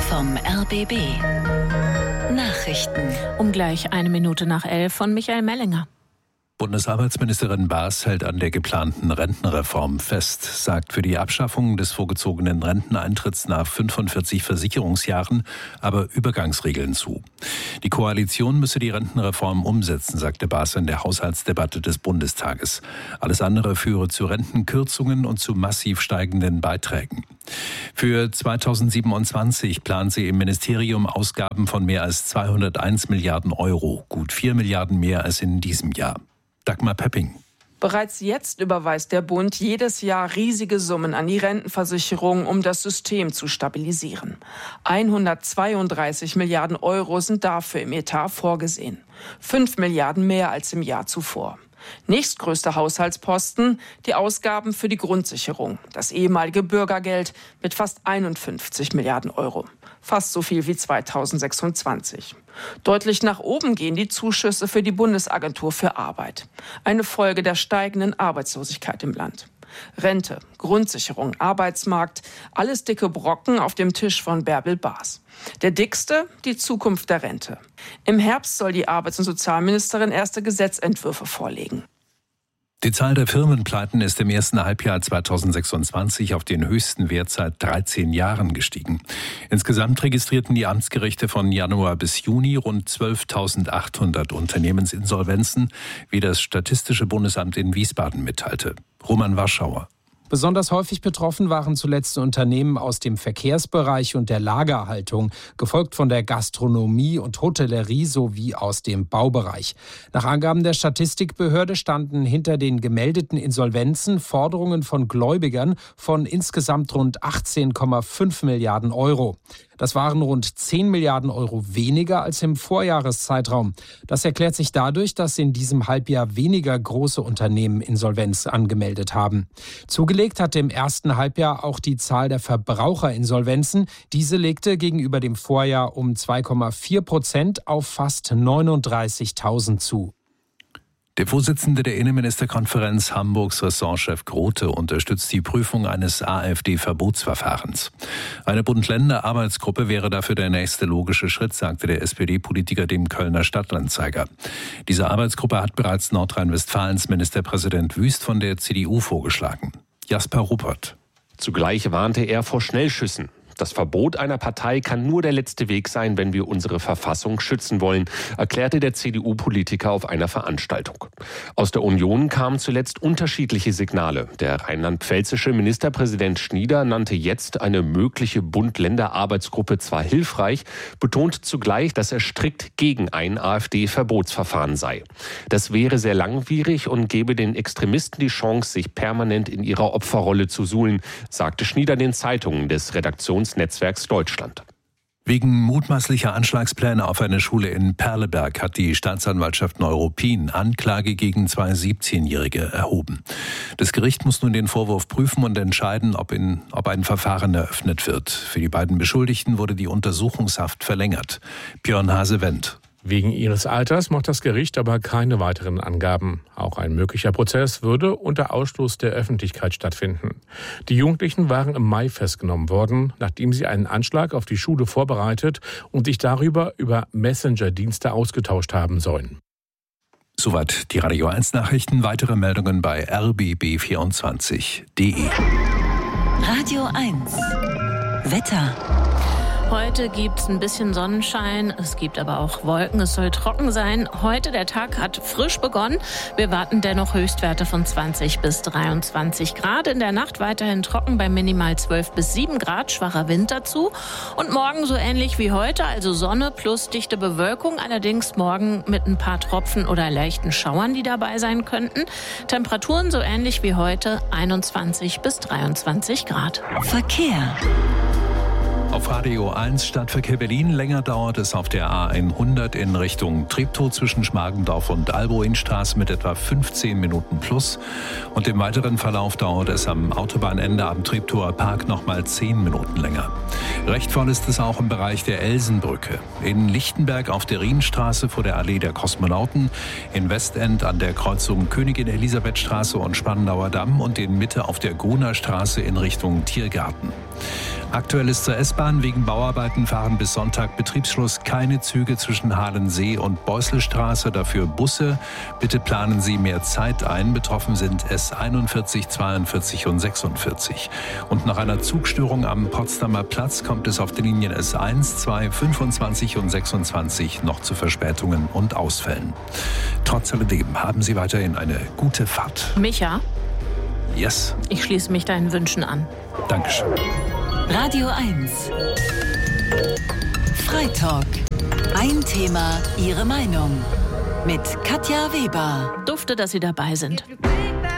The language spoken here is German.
vom RBB. Nachrichten. Um gleich 11:01 von Michael Mellinger. Bundesarbeitsministerin Baas hält an der geplanten Rentenreform fest, sagt für die Abschaffung des vorgezogenen Renteneintritts nach 45 Versicherungsjahren aber Übergangsregeln zu. Die Koalition müsse die Rentenreform umsetzen, sagte Baas in der Haushaltsdebatte des Bundestages. Alles andere führe zu Rentenkürzungen und zu massiv steigenden Beiträgen. Für 2027 plant sie im Ministerium Ausgaben von mehr als 201 Milliarden Euro, gut 4 Milliarden mehr als in diesem Jahr. Dagmar Pepping. Bereits jetzt überweist der Bund jedes Jahr riesige Summen an die Rentenversicherung, um das System zu stabilisieren. 132 Milliarden Euro sind dafür im Etat vorgesehen. 5 Milliarden mehr als im Jahr zuvor. Nächstgrößter Haushaltsposten, die Ausgaben für die Grundsicherung, das ehemalige Bürgergeld mit fast 51 Milliarden Euro. Fast so viel wie 2026. Deutlich nach oben gehen die Zuschüsse für die Bundesagentur für Arbeit. Eine Folge der steigenden Arbeitslosigkeit im Land. Rente, Grundsicherung, Arbeitsmarkt, alles dicke Brocken auf dem Tisch von Bärbel Baas. Der dickste, die Zukunft der Rente. Im Herbst soll die Arbeits- und Sozialministerin erste Gesetzentwürfe vorlegen. Die Zahl der Firmenpleiten ist im ersten Halbjahr 2026 auf den höchsten Wert seit 13 Jahren gestiegen. Insgesamt registrierten die Amtsgerichte von Januar bis Juni rund 12.800 Unternehmensinsolvenzen, wie das Statistische Bundesamt in Wiesbaden mitteilte. Roman Warschauer. Besonders häufig betroffen waren zuletzt Unternehmen aus dem Verkehrsbereich und der Lagerhaltung, gefolgt von der Gastronomie und Hotellerie sowie aus dem Baubereich. Nach Angaben der Statistikbehörde standen hinter den gemeldeten Insolvenzen Forderungen von Gläubigern von insgesamt rund 18,5 Milliarden Euro. Das waren rund 10 Milliarden Euro weniger als im Vorjahreszeitraum. Das erklärt sich dadurch, dass in diesem Halbjahr weniger große Unternehmen Insolvenz angemeldet haben. Zugelegt hatte im ersten Halbjahr auch die Zahl der Verbraucherinsolvenzen. Diese legte gegenüber dem Vorjahr um 2,4% auf fast 39.000 zu. Der Vorsitzende der Innenministerkonferenz, Hamburgs Ressortchef Grote, unterstützt die Prüfung eines AfD-Verbotsverfahrens. Eine Bund-Länder-Arbeitsgruppe wäre dafür der nächste logische Schritt, sagte der SPD-Politiker dem Kölner Stadtanzeiger. Diese Arbeitsgruppe hat bereits Nordrhein-Westfalens Ministerpräsident Wüst von der CDU vorgeschlagen. Jasper Ruppert. Zugleich warnte er vor Schnellschüssen. Das Verbot einer Partei kann nur der letzte Weg sein, wenn wir unsere Verfassung schützen wollen, erklärte der CDU-Politiker auf einer Veranstaltung. Aus der Union kamen zuletzt unterschiedliche Signale. Der rheinland-pfälzische Ministerpräsident Schnieder nannte jetzt eine mögliche Bund-Länder-Arbeitsgruppe zwar hilfreich, betont zugleich, dass er strikt gegen ein AfD-Verbotsverfahren sei. Das wäre sehr langwierig und gebe den Extremisten die Chance, sich permanent in ihrer Opferrolle zu suhlen, sagte Schnieder den Zeitungen des Redaktionsnetzwerks Deutschland. Wegen mutmaßlicher Anschlagspläne auf eine Schule in Perleberg hat die Staatsanwaltschaft Neuruppin Anklage gegen 2 17-Jährige erhoben. Das Gericht muss nun den Vorwurf prüfen und entscheiden, ob ein Verfahren eröffnet wird. Für die beiden Beschuldigten wurde die Untersuchungshaft verlängert. Björn Hase-Wendt. Wegen ihres Alters macht das Gericht aber keine weiteren Angaben. Auch ein möglicher Prozess würde unter Ausschluss der Öffentlichkeit stattfinden. Die Jugendlichen waren im Mai festgenommen worden, nachdem sie einen Anschlag auf die Schule vorbereitet und sich darüber über Messenger-Dienste ausgetauscht haben sollen. Soweit die Radio 1 Nachrichten. Weitere Meldungen bei rbb24.de. Radio 1. Wetter. Heute gibt es ein bisschen Sonnenschein, es gibt aber auch Wolken, es soll trocken sein. Heute, der Tag hat frisch begonnen. Wir warten dennoch Höchstwerte von 20 bis 23 Grad. In der Nacht weiterhin trocken bei minimal 12 bis 7 Grad, schwacher Wind dazu. Und morgen so ähnlich wie heute, also Sonne plus dichte Bewölkung. Allerdings morgen mit ein paar Tropfen oder leichten Schauern, die dabei sein könnten. Temperaturen so ähnlich wie heute, 21 bis 23 Grad. Verkehr. Auf Radio 1 Stadtverkehr Berlin. Länger dauert es auf der A100 in Richtung Treptow zwischen Schmargendorf und Alboinstraße mit etwa 15 Minuten plus. Und im weiteren Verlauf dauert es am Autobahnende am Treptower Park nochmal 10 Minuten länger. Recht voll ist es auch im Bereich der Elsenbrücke. In Lichtenberg auf der Rienstraße vor der Allee der Kosmonauten, in Westend an der Kreuzung Königin-Elisabeth-Straße und Spandauer Damm und in Mitte auf der Gruner Straße in Richtung Tiergarten. Aktuell ist zur S-Bahn. Wegen Bauarbeiten fahren bis Sonntag Betriebsschluss keine Züge zwischen Halensee und Beuselstraße, dafür Busse. Bitte planen Sie mehr Zeit ein. Betroffen sind S41, 42 und 46. Und nach einer Zugstörung am Potsdamer Platz kommt es auf den Linien S1, 2, 25 und 26 noch zu Verspätungen und Ausfällen. Trotz alledem haben Sie weiterhin eine gute Fahrt. Micha? Yes. Ich schließe mich deinen Wünschen an. Dankeschön. Radio 1. Freitalk. Ein Thema, Ihre Meinung. Mit Katja Weber. Dufte, dass Sie dabei sind.